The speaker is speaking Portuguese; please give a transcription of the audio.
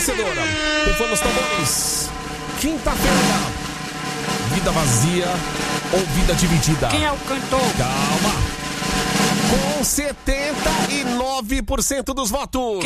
vencedora. Conforme os tambores. Quinta-feira. Vida vazia ou vida dividida? Quem é o cantor? Calma. Com 79% dos votos.